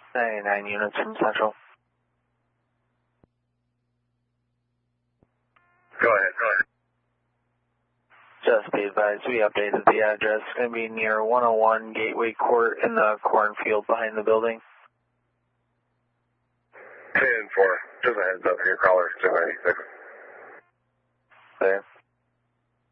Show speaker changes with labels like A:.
A: 99 units from Central.
B: Go ahead.
A: Just be advised, we updated the address. It's going to be near 101 Gateway Court in the cornfield behind the building.
B: 10-4. Just a heads up for your caller, 296.
A: There.